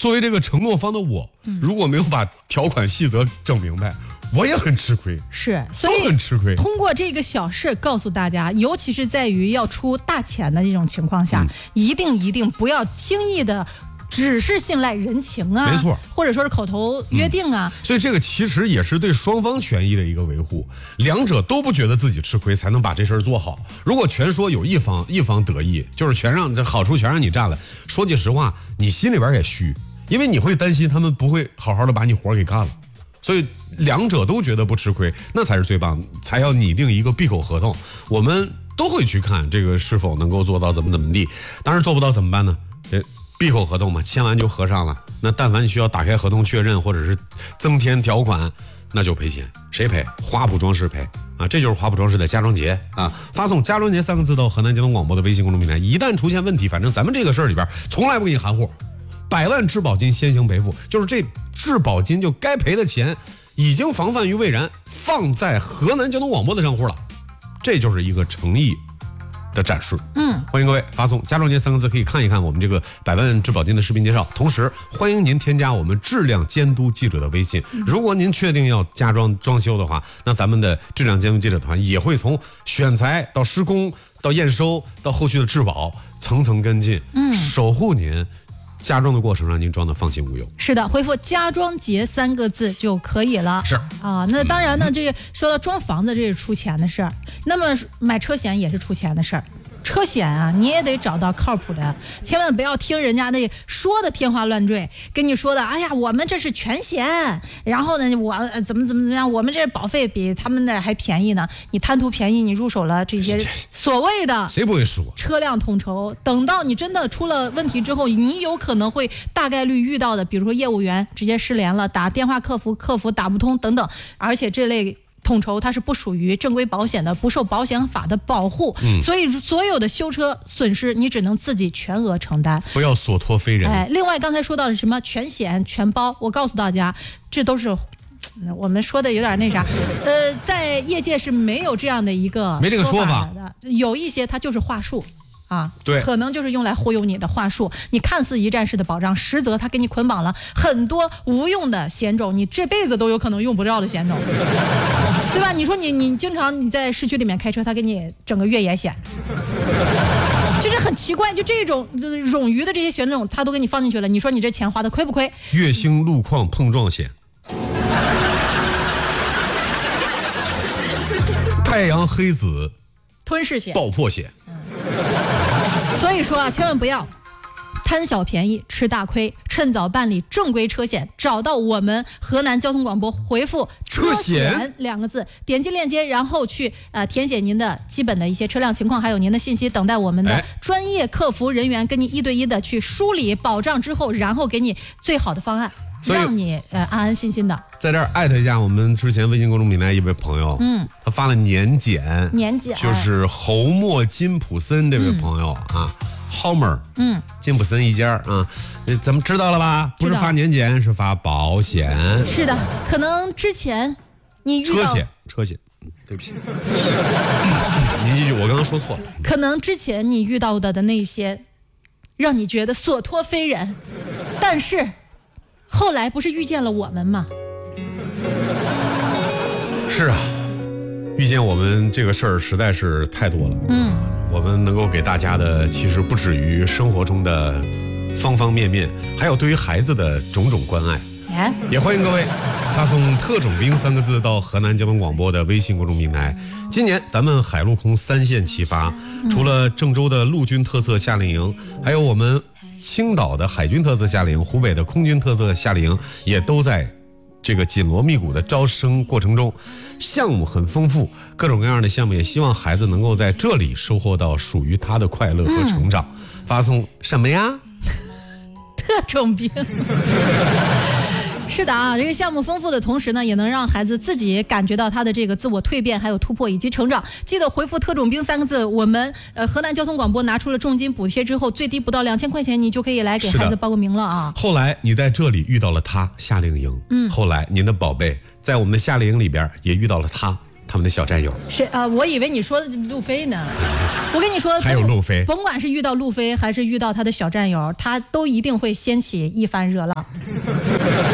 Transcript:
作为这个承诺方的我，如果没有把条款细则整明白，我也很吃亏。 是，所以都很吃亏。 通过这个小事告诉大家，尤其是在于要出大钱的这种情况下，一定不要轻易的。只是信赖人情啊， 没错， 或者说是口头约定啊， 所以这个其实也是对双方权益的一个维护，两者都不觉得自己吃亏，才能把这事儿做好。如果全说有一方得意，就是全让这好处全让你占了，说句实话，你心里边也虚，因为你会担心他们不会好好的把你活给干了。所以两者都觉得不吃亏，那才是最棒，才要拟定一个闭口合同。我们都会去看这个是否能够做到怎么地，当然做不到怎么办呢？闭口合同嘛，签完就合上了。那但凡你需要打开合同确认，或者是增添条款，那就赔钱。谁赔？花圃装饰赔啊！这就是花圃装饰的家装节啊！发送"家装节"3个字到河南交通广播的微信公众平台，一旦出现问题，反正咱们这个事儿里边从来不给你含糊，100万质保金先行赔付，就是这质保金就该赔的钱已经防范于未然，放在河南交通广播的账户了，这就是一个诚意的展示。欢迎各位发送"家装节"3个字，可以看一看我们这个100万质保金的视频介绍。同时，欢迎您添加我们质量监督记者的微信。如果您确定要加装修的话，那咱们的质量监督记者团也会从选材到施工到验收到后续的质保层层跟进，守护您加装的过程，让您装的放心无忧。 是的，回复"家装节"3个字就可以了。 是啊，那当然呢，这个说到装房子，这是出钱的事儿。那么买车险也是出钱的事儿。车险啊，你也得找到靠谱的，千万不要听人家那说的天花乱坠，跟你说的，哎呀，我们这是全险，然后呢，我怎么样，我们这保费比他们那还便宜呢。你贪图便宜，你入手了这些所谓的谁不会说车辆统筹，等到你真的出了问题之后，你有可能会大概率遇到的，比如说业务员直接失联了，打电话客服打不通等等，而且这类统筹它是不属于正规保险的，不受保险法的保护，所以所有的修车损失你只能自己全额承担， 不要所托非人。 另外刚才说到的什么全险全包，我告诉大家，这都是我们说的有点那啥，在业界是没有这样的一个没这个说法的，有一些它就是话术。 对， 可能就是用来忽悠你的话术，你看似一站式的保障，实则他给你捆绑了很多无用的险种，你这辈子都有可能用不着的险种，对吧？你说你经常你在市区里面开车，他给你整个越野险，就是很奇怪，就这种冗余的这些险种，他都给你放进去了，你说你这钱花的亏不亏？ 月星路况碰撞险，太阳黑子吞噬险， 爆破险。 所以说啊，千万不要贪小便宜吃大亏，趁早办理正规车险，找到我们河南交通广播，回复"车险"2个字，点击链接，然后去填写您的基本的一些车辆情况，还有您的信息，等待我们的专业客服人员跟你1对1的去梳理保障之后，然后给你最好的方案，让你安安心心的。 在这儿艾特一下我们之前微信公众平台一位朋友，他发了年检，就是侯莫金普森这位朋友啊，Homer，金普森一家啊，咱们知道了吧？不是发年检，是发保险。 是的，可能之前你遇到车险，对不起，您继续，我刚刚说错了。 可能之前你遇到的那些，让你觉得所托非人，但是后来不是遇见了我们吗？ 是啊，遇见我们这个事儿实在是太多了。我们能够给大家的其实不止于生活中的方方面面，还有对于孩子的种种关爱。也欢迎各位发送"特种兵"3个字到河南交通广播的微信公众平台。今年咱们海陆空3线齐发，除了郑州的陆军特色夏令营，还有我们青岛的海军特色夏令营，湖北的空军特色夏令营也都在这个紧锣密鼓的招生过程中，项目很丰富，各种各样的项目，也希望孩子能够在这里收获到属于他的快乐和成长。发送什么呀？ 特种兵。是的啊，这个项目丰富的同时呢，也能让孩子自己感觉到他的这个自我蜕变，还有突破以及成长。记得回复"特种兵"3个字，我们河南交通广播拿出了重金补贴之后，最低不到2000块钱，你就可以来给孩子报个名了啊。 后来你在这里遇到了他，夏令营，后来您的宝贝在我们的夏令营里边也遇到了他他们的小战友。 是我以为你说路飞呢。我跟你说， 还有路飞， 甭管是遇到路飞还是遇到他的小战友，他都一定会掀起一番热浪。